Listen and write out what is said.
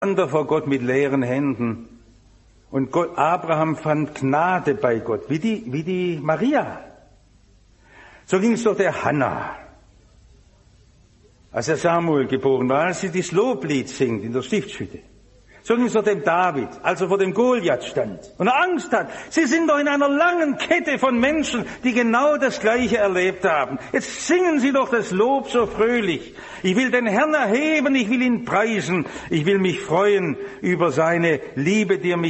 vor Gott mit leeren Händen. Und Abraham fand Gnade bei Gott, wie die Maria. So ging es doch der Hannah, als der Samuel geboren war, als sie das Loblied singt in der Stiftshütte. So ging es doch dem David, als er vor dem Goliath stand und Angst hat. Sie sind doch in einer langen Kette von Menschen, die genau das Gleiche erlebt haben. Jetzt singen Sie doch das Lob so fröhlich. Ich will den Herrn erheben, ich will ihn preisen, ich will mich freuen über seine Liebe, die er mich